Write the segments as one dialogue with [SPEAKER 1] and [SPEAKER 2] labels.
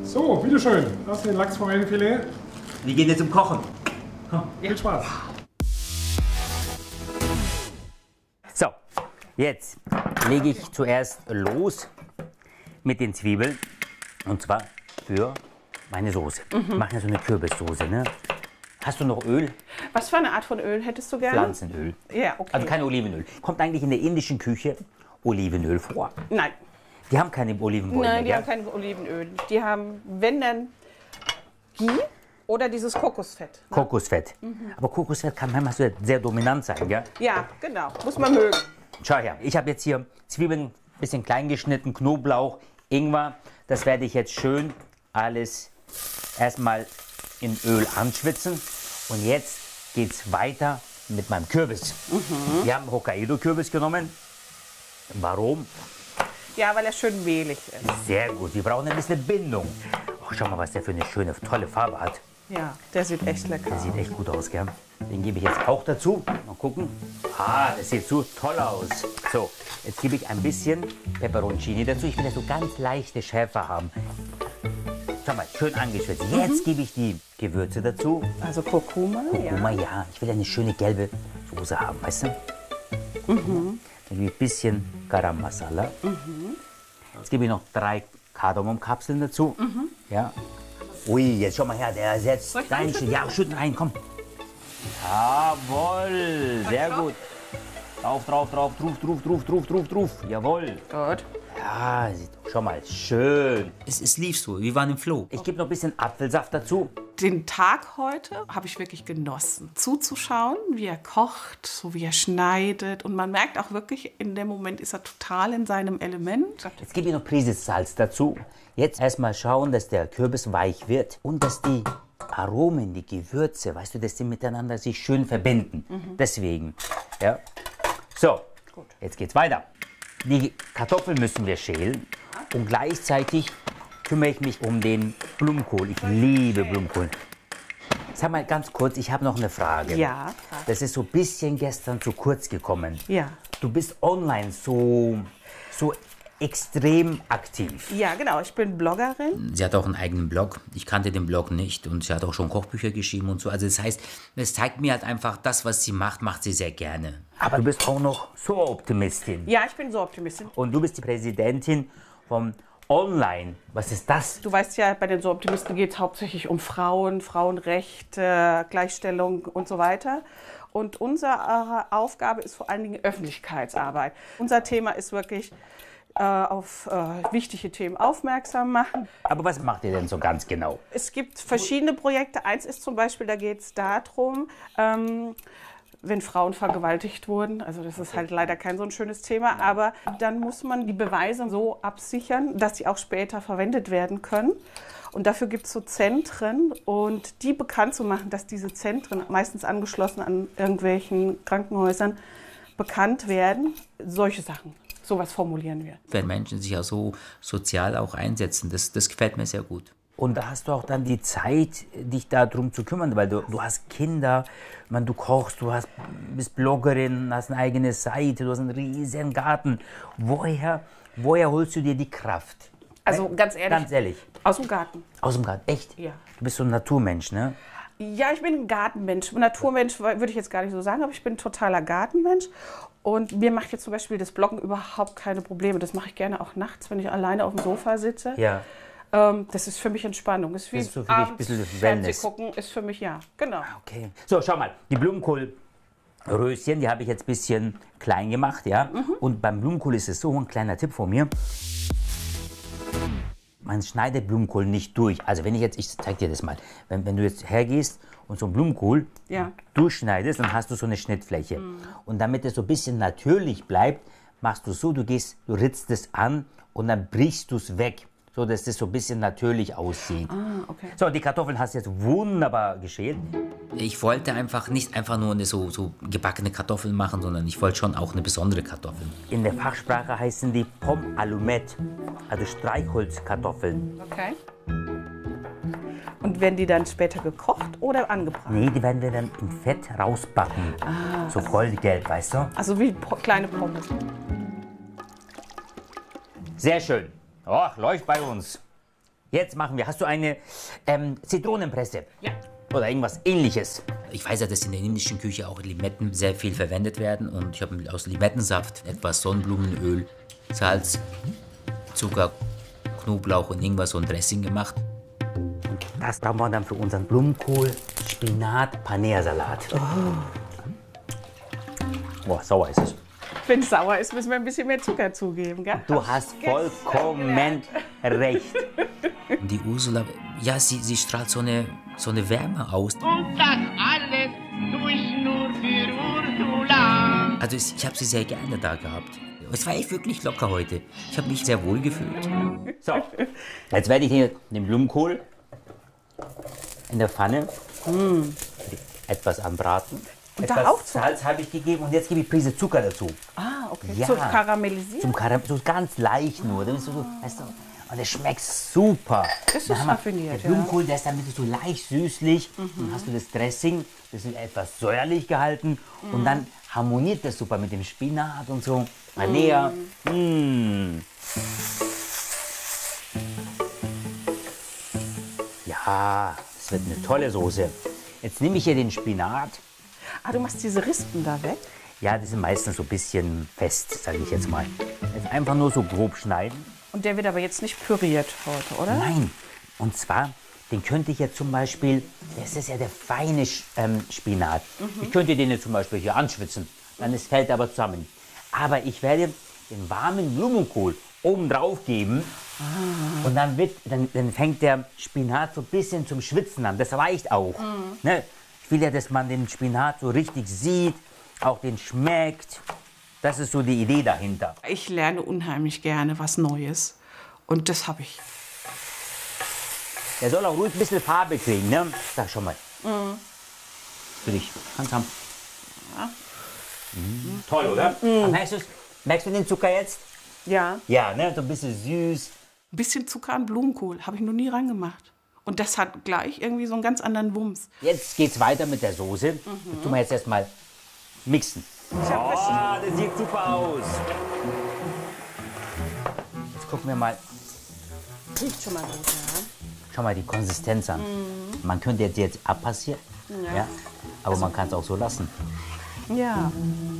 [SPEAKER 1] So, bitteschön. Das ist ein Lachsforellenfilet.
[SPEAKER 2] Wir gehen jetzt zum Kochen.
[SPEAKER 1] Komm, viel Spaß.
[SPEAKER 2] So, jetzt lege ich zuerst los mit den Zwiebeln. Und zwar für meine Soße. Wir machen ja so eine Kürbissoße, ne? Hast du noch Öl?
[SPEAKER 3] Was für eine Art von Öl hättest du gerne?
[SPEAKER 2] Pflanzenöl.
[SPEAKER 3] Ja, okay.
[SPEAKER 2] Also kein Olivenöl. Kommt eigentlich in der indischen Küche Olivenöl vor?
[SPEAKER 3] Nein.
[SPEAKER 2] Die haben keine Olivenbäume,
[SPEAKER 3] Nein, die
[SPEAKER 2] gell?
[SPEAKER 3] haben kein Olivenöl. Die haben, wenn dann, Ghee oder dieses Kokosfett. Ne?
[SPEAKER 2] Kokosfett. Aber Kokosfett kann manchmal so sehr dominant sein, gell?
[SPEAKER 3] Ja, genau. Muss man mögen.
[SPEAKER 2] Schau her, ich habe jetzt hier Zwiebeln ein bisschen klein geschnitten, Knoblauch, Ingwer. Das werde ich jetzt schön alles erstmal in Öl anschwitzen. Und jetzt geht es weiter mit meinem Kürbis. Wir haben Hokkaido-Kürbis genommen. Warum?
[SPEAKER 3] Ja, weil er schön mehlig ist.
[SPEAKER 2] Sehr gut, wir brauchen ein bisschen Bindung. Oh, schau mal, was der für eine schöne, tolle Farbe hat.
[SPEAKER 3] Ja, der sieht echt lecker
[SPEAKER 2] Der
[SPEAKER 3] aus.
[SPEAKER 2] sieht echt gut aus, gell? Den gebe ich jetzt auch dazu. Mal gucken. Ah, das sieht so toll aus. So, jetzt gebe ich ein bisschen Peperoncini dazu. Ich will ja so ganz leichte Schärfe haben. Schau mal, schön angeschwitzt. Jetzt gebe ich die Gewürze dazu.
[SPEAKER 3] Also Kurkuma,
[SPEAKER 2] Kurkuma, ja. Ich will eine schöne gelbe Soße haben, weißt du? Dann gebe ich ein bisschen Garam Masala. Jetzt gebe ich noch 3 Kardamomkapseln dazu. Ja. Ui, jetzt schau mal her, der setzt
[SPEAKER 3] Soll ich
[SPEAKER 2] dein
[SPEAKER 3] reinschütten?
[SPEAKER 2] Ja, schütten ein, komm. Jawohl, sehr gut. Drauf, drauf, drauf, drauf. Jawohl.
[SPEAKER 3] Gut.
[SPEAKER 2] Ja, schau mal, schön. Es lief so, wir waren im Flow. Ich gebe noch ein bisschen Apfelsaft dazu.
[SPEAKER 3] Den Tag heute habe ich wirklich genossen, zuzuschauen, wie er kocht, so wie er schneidet. Und man merkt auch wirklich, in dem Moment ist er total in seinem Element.
[SPEAKER 2] Jetzt gebe ich noch Prise Salz dazu. Jetzt erstmal schauen, dass der Kürbis weich wird und dass die Aromen, die Gewürze, weißt du, dass die miteinander sich schön verbinden. Deswegen, ja. So, jetzt geht's weiter. Die Kartoffeln müssen wir schälen und gleichzeitig kümmere ich mich um den Blumenkohl. Ich liebe Blumenkohl. Sag mal ganz kurz, ich habe noch eine Frage.
[SPEAKER 3] Ja.
[SPEAKER 2] Das ist so ein bisschen gestern zu kurz gekommen.
[SPEAKER 3] Ja.
[SPEAKER 2] Du bist online so extrem aktiv.
[SPEAKER 3] Ja, genau. Ich bin Bloggerin.
[SPEAKER 4] Sie hat auch einen eigenen Blog. Ich kannte den Blog nicht und sie hat auch schon Kochbücher geschrieben und so. Also das heißt, es zeigt mir halt einfach, das, was sie macht, macht sie sehr gerne.
[SPEAKER 2] Aber du bist auch noch so Optimistin.
[SPEAKER 3] Ja, ich bin so Optimistin.
[SPEAKER 2] Und du bist die Präsidentin vom Online. Was ist das?
[SPEAKER 3] Du weißt ja, bei den So Optimisten geht es hauptsächlich um Frauen, Frauenrechte, Gleichstellung und so weiter. Und unsere Aufgabe ist vor allen Dingen Öffentlichkeitsarbeit. Unser Thema ist wirklich auf wichtige Themen aufmerksam machen.
[SPEAKER 2] Aber was macht ihr denn so ganz genau?
[SPEAKER 3] Es gibt verschiedene Projekte. Eins ist zum Beispiel, da geht es darum, wenn Frauen vergewaltigt wurden, also das ist halt leider kein so ein schönes Thema, aber dann muss man die Beweise so absichern, dass sie auch später verwendet werden können. Und dafür gibt es so Zentren und die bekannt zu machen, dass diese Zentren, meistens angeschlossen an irgendwelchen Krankenhäusern, bekannt werden. Solche Sachen, sowas formulieren wir.
[SPEAKER 4] Wenn Menschen sich ja so sozial auch einsetzen, das gefällt mir sehr gut.
[SPEAKER 2] Und da hast du auch dann die Zeit, dich darum zu kümmern, weil du hast Kinder, du kochst, bist Bloggerin, hast eine eigene Seite, du hast einen riesen Garten. Woher holst du dir die Kraft?
[SPEAKER 3] Also ganz ehrlich,
[SPEAKER 2] Ganz ehrlich.
[SPEAKER 3] aus dem Garten.
[SPEAKER 2] Aus dem Garten, echt?
[SPEAKER 3] Ja.
[SPEAKER 2] Du bist so ein Naturmensch, ne?
[SPEAKER 3] Ja, ich bin ein Gartenmensch. Naturmensch würde ich jetzt gar nicht so sagen, aber ich bin ein totaler Gartenmensch. Und mir macht jetzt zum Beispiel das Bloggen überhaupt keine Probleme. Das mache ich gerne auch nachts, wenn ich alleine auf dem Sofa sitze.
[SPEAKER 2] Ja.
[SPEAKER 3] Das ist für mich Entspannung. Das ist wie
[SPEAKER 2] Das ist so für dich ein bisschen
[SPEAKER 3] abends
[SPEAKER 2] Wellness.
[SPEAKER 3] Fernseh gucken, ist für mich, ja, genau.
[SPEAKER 2] Okay. So, schau mal, die Blumenkohlröschen, die habe ich jetzt ein bisschen klein gemacht, ja? Und beim Blumenkohl ist es so, ein kleiner Tipp von mir. Man schneidet Blumenkohl nicht durch. Also wenn ich zeige dir das mal, wenn du jetzt hergehst und so einen Blumenkohl durchschneidest, dann hast du so eine Schnittfläche. Und damit es so ein bisschen natürlich bleibt, machst du so, du ritzt es an und dann brichst du es weg, so dass das so ein bisschen natürlich aussieht.
[SPEAKER 3] Okay.
[SPEAKER 2] So, die Kartoffeln hast du jetzt wunderbar geschält.
[SPEAKER 4] Ich wollte nicht einfach nur so gebackene Kartoffeln machen, sondern ich wollte schon auch eine besondere Kartoffel.
[SPEAKER 2] In der Fachsprache heißen die Pomme Allumette, also Streichholzkartoffeln.
[SPEAKER 3] Okay. Und werden die dann später gekocht oder angebraten?
[SPEAKER 2] Nee, die werden wir dann im Fett rausbacken. So goldgelb, weißt du?
[SPEAKER 3] Also wie kleine Pommes.
[SPEAKER 2] Sehr schön. Oh, läuft bei uns. Jetzt machen wir. Hast du eine Zitronenpresse?
[SPEAKER 3] Ja.
[SPEAKER 2] Oder irgendwas Ähnliches?
[SPEAKER 4] Ich weiß ja, dass in der indischen Küche auch Limetten sehr viel verwendet werden. Und ich habe aus Limettensaft etwas Sonnenblumenöl, Salz, Zucker, Knoblauch und irgendwas so ein Dressing gemacht.
[SPEAKER 2] Das brauchen wir dann für unseren Blumenkohl, Spinat, Paneersalat. Boah, sauer ist es.
[SPEAKER 3] Wenn es sauer ist, müssen wir ein bisschen mehr Zucker zugeben, gell?
[SPEAKER 2] Du hast vollkommen recht.
[SPEAKER 4] Und die Ursula, ja, sie strahlt so eine Wärme aus.
[SPEAKER 5] Und das alles tue ich nur für Ursula.
[SPEAKER 4] Also ich habe sie sehr gerne da gehabt. Es war echt wirklich locker heute. Ich habe mich sehr wohl gefühlt.
[SPEAKER 2] So, jetzt werde ich hier den Blumenkohl in der Pfanne etwas anbraten.
[SPEAKER 3] Und da
[SPEAKER 2] Etwas
[SPEAKER 3] auch Zucker?
[SPEAKER 2] Salz habe ich gegeben und jetzt gebe ich Prise Zucker dazu.
[SPEAKER 3] Ah, okay.
[SPEAKER 2] Ja.
[SPEAKER 3] Zum Karamellisieren?
[SPEAKER 2] So ganz leicht nur. Das ist so, weißt du, und es schmeckt super.
[SPEAKER 3] Das ist
[SPEAKER 2] Dann haben wir
[SPEAKER 3] raffiniert,
[SPEAKER 2] Der Blumenkohl, der ist dann so leicht süßlich. Dann hast du das Dressing, das ist etwas säuerlich gehalten. Und dann harmoniert das super mit dem Spinat und so. Panea. Ja, das wird eine tolle Soße. Jetzt nehme ich hier den Spinat.
[SPEAKER 3] Ah, du machst diese Rispen da weg?
[SPEAKER 2] Ja, die sind meistens so ein bisschen fest, sage ich jetzt mal. Jetzt einfach nur so grob schneiden.
[SPEAKER 3] Und der wird aber jetzt nicht püriert heute, oder?
[SPEAKER 2] Nein, und zwar, den könnte ich jetzt zum Beispiel, das ist ja der feine Spinat. Ich könnte den jetzt zum Beispiel hier anschwitzen, dann fällt er aber zusammen. Aber ich werde den warmen Blumenkohl oben drauf geben und dann fängt der Spinat so ein bisschen zum Schwitzen an. Das reicht auch. Ne? Ich will ja, dass man den Spinat so richtig sieht, auch den schmeckt. Das ist so die Idee dahinter.
[SPEAKER 3] Ich lerne unheimlich gerne was Neues. Und das habe ich.
[SPEAKER 2] Der soll auch ruhig ein bisschen Farbe kriegen, ne? Sag schon mal. Für dich. Ganz haben. Toll, oder? Merkst du den Zucker jetzt?
[SPEAKER 3] Ja.
[SPEAKER 2] Ja, ne? So ein bisschen süß.
[SPEAKER 3] Ein bisschen Zucker an Blumenkohl habe ich noch nie rangemacht. Und das hat gleich irgendwie so einen ganz anderen Wumms.
[SPEAKER 2] Jetzt geht's weiter mit der Soße. Das tun wir jetzt erstmal mixen. Das sieht super aus. Jetzt gucken wir mal.
[SPEAKER 3] Riecht schon mal gut, ja.
[SPEAKER 2] Schau mal die Konsistenz an. Man könnte jetzt abpassieren. Ja. Aber man kann es auch so lassen.
[SPEAKER 3] Ja.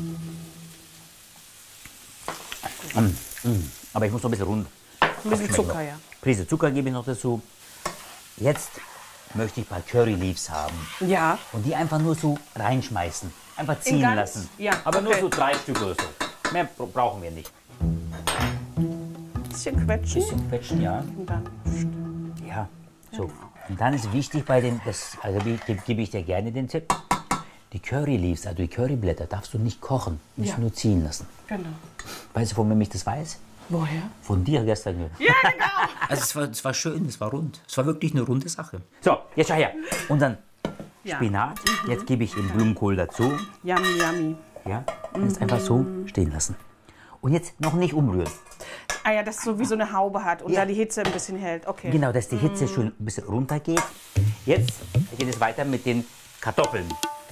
[SPEAKER 2] Aber ich muss noch ein bisschen rund.
[SPEAKER 3] Ein bisschen Zucker, ja.
[SPEAKER 2] Prise Zucker gebe ich noch dazu. Jetzt möchte ich ein paar Curry Leaves haben.
[SPEAKER 3] Ja.
[SPEAKER 2] Und die einfach nur so reinschmeißen. Einfach ziehen
[SPEAKER 3] ganz?
[SPEAKER 2] lassen.
[SPEAKER 3] Ja,
[SPEAKER 2] Aber nur
[SPEAKER 3] okay.
[SPEAKER 2] so 3 Stück oder so. Mehr brauchen wir nicht.
[SPEAKER 3] Ein bisschen quetschen.
[SPEAKER 2] Bisschen quetschen, ja.
[SPEAKER 3] Und dann.
[SPEAKER 2] Ja, so. Und dann ist wichtig bei den, also gebe ich dir gerne den Tipp, die Curry Leaves, also die Curryblätter, darfst du nicht kochen, musst
[SPEAKER 3] Ja.
[SPEAKER 2] nur ziehen lassen.
[SPEAKER 3] Genau.
[SPEAKER 2] Weißt du, von wem ich das weiß?
[SPEAKER 3] Woher?
[SPEAKER 2] Von dir gestern.
[SPEAKER 3] Ja, genau.
[SPEAKER 4] Also es war schön, es war rund. Es war wirklich eine runde Sache.
[SPEAKER 2] So, jetzt schau her. Unseren
[SPEAKER 3] Ja.
[SPEAKER 2] Spinat, jetzt gebe ich den Blumenkohl dazu.
[SPEAKER 3] Yummy, yummy.
[SPEAKER 2] Ja, und jetzt einfach so stehen lassen. Und jetzt noch nicht umrühren.
[SPEAKER 3] Ah ja, das so wie so eine Haube hat und
[SPEAKER 2] Ja.
[SPEAKER 3] da die Hitze ein bisschen hält. Okay.
[SPEAKER 2] Genau, dass die Hitze schön ein bisschen runtergeht. Jetzt geht es weiter mit den Kartoffeln.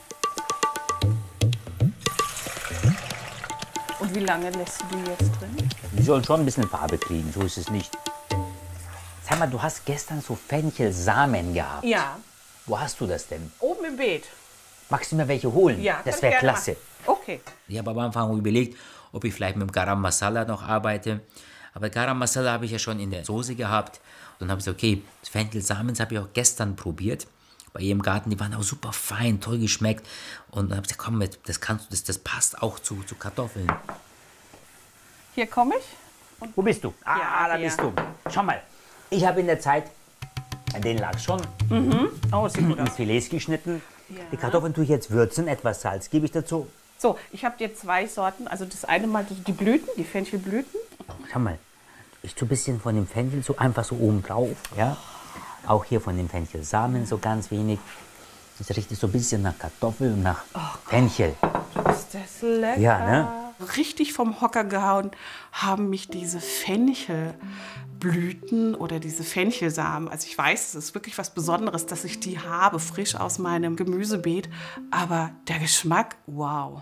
[SPEAKER 3] Und wie lange lässt du die jetzt drin?
[SPEAKER 2] Die sollen schon ein bisschen Farbe kriegen, so ist es nicht. Sag mal, du hast gestern so Fenchelsamen gehabt.
[SPEAKER 3] Ja.
[SPEAKER 2] Wo hast du das denn?
[SPEAKER 3] Oben im Beet.
[SPEAKER 2] Magst du mir welche holen?
[SPEAKER 3] Ja.
[SPEAKER 2] Das
[SPEAKER 3] kann
[SPEAKER 2] wäre
[SPEAKER 3] ich gerne
[SPEAKER 2] klasse.
[SPEAKER 3] machen. Okay.
[SPEAKER 4] Ich habe am Anfang überlegt, ob ich vielleicht mit dem Garam Masala noch arbeite. Aber Garam Masala habe ich ja schon in der Soße gehabt. Und dann habe ich gesagt, okay, das Fenchelsamens habe ich auch gestern probiert. Bei ihr im Garten, die waren auch super fein, toll geschmeckt. Und dann habe ich gesagt, komm, das passt auch zu Kartoffeln.
[SPEAKER 3] Hier komme ich.
[SPEAKER 2] Wo bist du?
[SPEAKER 3] Ja,
[SPEAKER 2] Da
[SPEAKER 3] hier.
[SPEAKER 2] bist du. Schau mal, ich habe in der Zeit den Lachs schon
[SPEAKER 3] Oh, sieht gut
[SPEAKER 2] in
[SPEAKER 3] aus.
[SPEAKER 2] Filets geschnitten.
[SPEAKER 3] Ja.
[SPEAKER 2] Die Kartoffeln tue ich jetzt würzen, etwas Salz gebe ich dazu.
[SPEAKER 3] So, ich habe dir 2 Sorten. Also das eine mal die Blüten, die Fenchelblüten.
[SPEAKER 2] Schau mal, ich tue ein bisschen von dem Fenchel so einfach so oben drauf. Ja? Auch hier von dem Fenchelsamen so ganz wenig. Das riecht so ein bisschen nach Kartoffel und nach Fenchel.
[SPEAKER 3] Ist das lecker?
[SPEAKER 2] Ja, ne?
[SPEAKER 3] Richtig vom Hocker gehauen haben mich diese Fenchelblüten oder diese Fenchelsamen. Also ich weiß, es ist wirklich was Besonderes, dass ich die habe, frisch aus meinem Gemüsebeet. Aber der Geschmack, wow.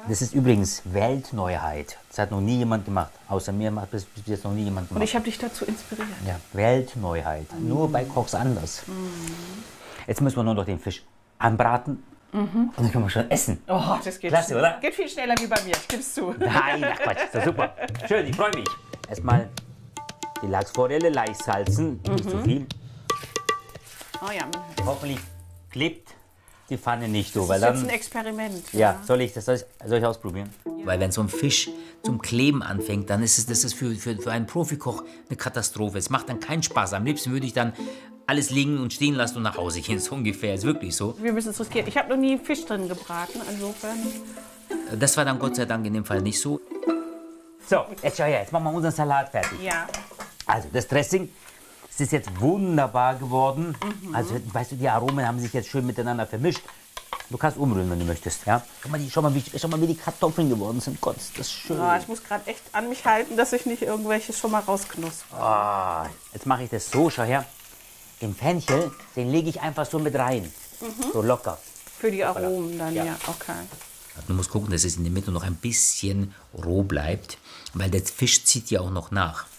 [SPEAKER 2] Das ist übrigens Weltneuheit. Das hat noch nie jemand gemacht. Außer mir hat das bis jetzt noch nie jemand
[SPEAKER 3] Und
[SPEAKER 2] gemacht.
[SPEAKER 3] ich habe dich dazu inspiriert.
[SPEAKER 2] Ja, Weltneuheit. Nur bei Kochs anders. Jetzt müssen wir nur noch den Fisch anbraten. Und dann können wir schon essen.
[SPEAKER 3] Oh, das geht
[SPEAKER 2] Klasse, oder?
[SPEAKER 3] Geht viel schneller wie bei mir, ich gib's zu.
[SPEAKER 2] Nein, ach Quatsch, ist doch super. Schön, ich freue mich. Erstmal die Lachsforelle leicht salzen, nicht zu viel.
[SPEAKER 3] Oh ja,
[SPEAKER 2] Hoffentlich klebt die Pfanne nicht so,
[SPEAKER 3] das
[SPEAKER 2] weil
[SPEAKER 3] ist jetzt
[SPEAKER 2] dann...
[SPEAKER 3] ein Experiment.
[SPEAKER 2] Ja, soll ich ausprobieren?
[SPEAKER 4] Weil wenn so ein Fisch zum Kleben anfängt, dann ist das ist für einen Profikoch eine Katastrophe. Es macht dann keinen Spaß. Am liebsten würde ich dann alles liegen und stehen lassen und nach Hause gehen. So ungefähr, ist wirklich so.
[SPEAKER 3] Wir müssen es riskieren. Ich habe noch nie Fisch drin gebraten, insofern.
[SPEAKER 4] Das war dann Gott sei Dank in dem Fall nicht so.
[SPEAKER 2] So, jetzt schau her, jetzt machen wir unseren Salat fertig.
[SPEAKER 3] Ja.
[SPEAKER 2] Also das Dressing, es ist jetzt wunderbar geworden. Also weißt du, die Aromen haben sich jetzt schön miteinander vermischt. Du kannst umrühren, wenn du möchtest. Ja? Schau mal, wie die Kartoffeln geworden sind. Gott, ist das schön.
[SPEAKER 3] Oh, ich muss gerade echt an mich halten, dass ich nicht irgendwelche schon mal rausknusper.
[SPEAKER 2] Ah, jetzt mache ich das so, schau her. Den Fenchel, den lege ich einfach so mit rein. So locker.
[SPEAKER 3] Für die Aromen dann,
[SPEAKER 2] Ja.
[SPEAKER 3] ja, okay.
[SPEAKER 4] Man muss gucken, dass es in der Mitte noch ein bisschen roh bleibt, weil der Fisch zieht ja auch noch nach.